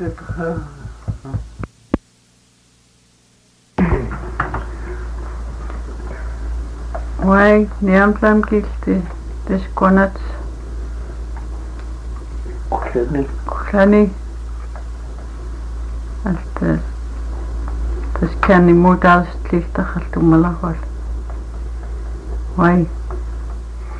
Wai niamsam kilti tiskonats kuhlani alta tas kani mudarstliltaxaltumalaqal wai